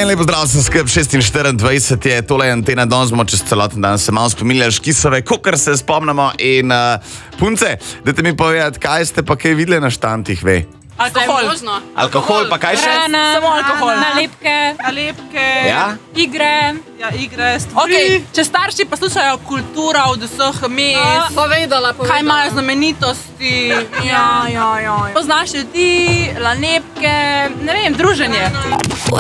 En lep pozdrav sem skrb 46 je tole Antena, danes smo čez celoten dan se malo spominjali Škisove, kakor se spomnimo in punce, dajte mi povedati, kaj ste pa kaj videli na štantih, ve? Alkohol, pa kaj še? Hrana, samo alkohol. Nalepke, Ja? igre. Ja, igre, stvari. Okej. Če starši poslušajo kultura od vseh mest, Povedala. kaj imajo znamenitosti, ja. Poznaš ljudi, lanepke, ne vem, druženje.